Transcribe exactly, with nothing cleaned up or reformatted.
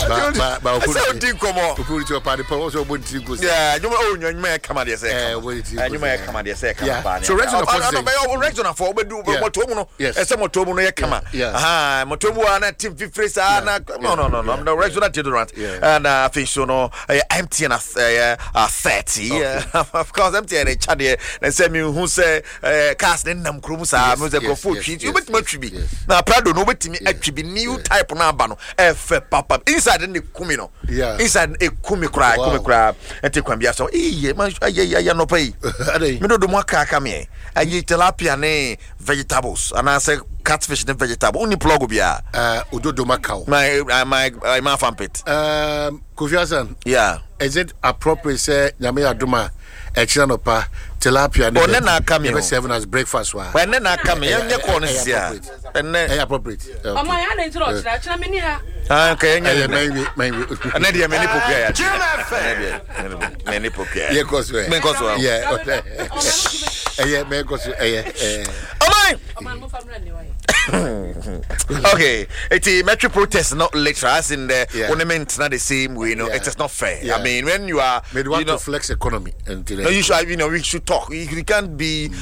ba ba I say odi komo. Oku ti opa de po so bo ti go. Yeah, you oh you may come at say. Eh, wo ti. You may come at say come ba. So regional for say. Regional for we do motomu no. E say motomu no ye kama. Aha, motomu na team fifty sa na no no no no. I'm the regional deodorant. And I think so no empty and uh thirty. Of course empty and chat there. And say me who say cast in nam krum sa me say go for treat. You bet much be. Na Prado no bet me atwi new type na ba no. E fe papa inside the kumi no. Inside e kumi kra kumi kra. Enti kwambia so eh man ya no pay. Me do do mo aka aka me. Ayi tilapia ne vegetables and I say catfish and vegetable only plug bia. Uh ododo macau. My my my my fan pit. Um Kofiasan. Yeah. Is it appropriate say nyame aduma e kira no pa tilapia ne. One na aka me. We serve as breakfast wa. When na aka me ye ko no sia. Eh appropriate. Mama ya na ntiro kira kira me ni ha. Ah okay nya. Maybe maybe. Na dia me ni popia ya. Me ni popia. Ye ko so. Me ko so. Yeah. Eh me ko so eh eh. Oh my. Okay, it's a metro protest, not literal, as in the yeah. ornament, not the same way. You know, yeah. It is not fair. Yeah. I mean, when you are, we want you know, to flex economy, and no, you should, you know, we should talk. You, you can't be